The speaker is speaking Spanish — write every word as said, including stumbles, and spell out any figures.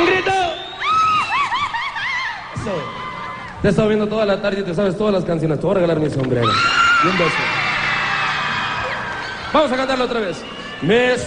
¡Un grito! Eso. Te he estado viendo toda la tarde y te sabes todas las canciones. Te voy a regalar mi sombrero. Y un beso. Vamos a cantarlo otra vez. Me